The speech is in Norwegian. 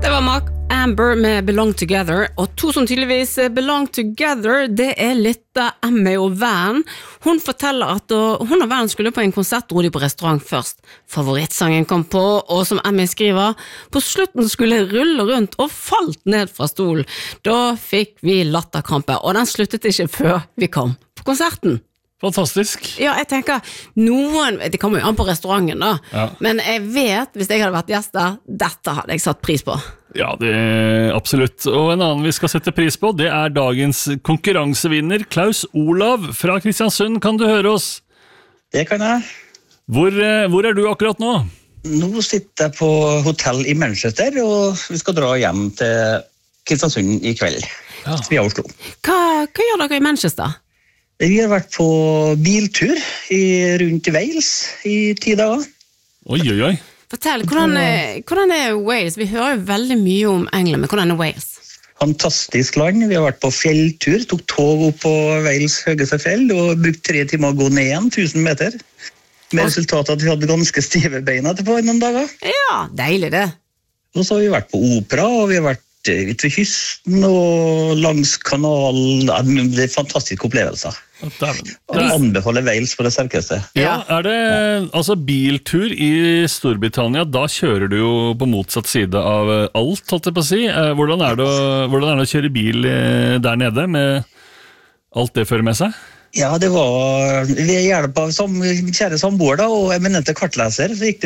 Det var Mark Amber med Belong Together, og to som tydeligvis belong together, det litt Emmy og Van. Hun forteller at hun og Van skulle på en konsert, dro de på restaurant først. Favorittsangen kom på, og som Emmy skriver, på slutten skulle jeg rulle rundt og falt ned fra stolen. Da fikk vi latterkrampe, og den sluttet ikke før vi kom på konserten. Fantastisk. Ja, jeg tenker, det kommer jo an på restauranten da, men jeg vet, hvis jeg hadde vært gjest der, dette hadde jeg satt pris på. Ja, det absolutt. Og en annen vi skal sette pris på, det dagens konkurransevinner, Klaus Olav fra Kristiansund. Kan du høre oss? Det kan jeg. Hvor du akkurat nå? Nå sitter jeg på hotell i Manchester, og vi skal dra hjem til Kristiansund i kveld, via Oslo. Hva gjør dere i Manchester? Vi har vært på biltur rundt i Wales i 10 dager. Oi. Fortell, hvordan Wales? Vi hører jo veldig mye om England, men hvordan Wales? Fantastisk land. Vi har vært på fjelltur, tok tog opp på Wales høyeste fjell, og brukt 3 timer å gå ned igjen, 1000 meter. Med resultatet at vi hadde ganske stive bein etterpå i noen dager. Ja, deilig det. Og så har vi vært på opera, og vi har vært ut ved kysten og langs kanalen. Det fantastiske opplevelser. Jeg anbefaler Wales på det sterkeste. Ja, det altså biltur i Storbritannia, da kjører du jo på motsatt side av alt, holdt jeg på å si. Hvordan det å kjøre bil der nede med alt det fører med seg? Ja, det var ved hjelp av kjære samboer da, og eminente kartleser, så gikk det